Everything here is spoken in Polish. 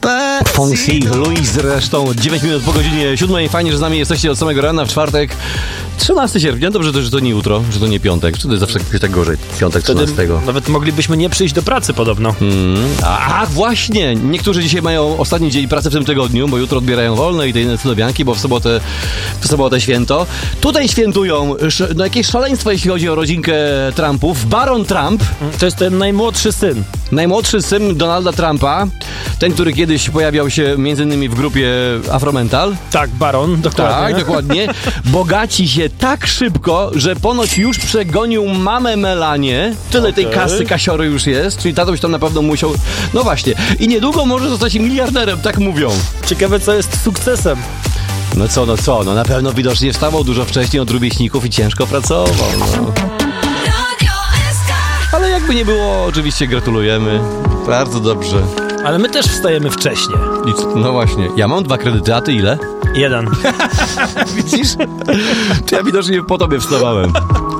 Fonsi, Louis zresztą 9 minut po godzinie 7. Fajnie, że z nami jesteście od samego rana w czwartek 13 sierpnia. Dobrze, że to nie jutro, że to nie piątek. Czy to jest zawsze tak gorzej? Piątek 13. Nawet moglibyśmy nie przyjść do pracy podobno. Ach, właśnie! Niektórzy dzisiaj mają ostatni dzień pracy w tym tygodniu, bo jutro odbierają wolne i tej cudowianki, bo w sobotę święto. Tutaj świętują jakieś szaleństwo, jeśli chodzi o rodzinkę Trumpów. Baron Trump. To jest ten najmłodszy syn. Najmłodszy syn Donalda Trumpa. Ten, który kiedyś pojawiał się m.in. w grupie Afromental. Tak, Baron, dokładnie. Tak, dokładnie. Bogaci się tak szybko, że ponoć już przegonił mamę Melanię. Tyle tej kasy, kasiory już jest, czyli tatuś tam na pewno musiał... No właśnie. I niedługo może zostać miliarderem, tak mówią. Ciekawe, co jest sukcesem. No na pewno widocznie wstawał dużo wcześniej od rówieśników i ciężko pracował. No. Ale jakby nie było, oczywiście gratulujemy. Bardzo dobrze. Ale my też wstajemy wcześnie. No właśnie. Ja mam 2 kredyty, a ty ile? 1. Widzisz? To ja widocznie po tobie wstawałem.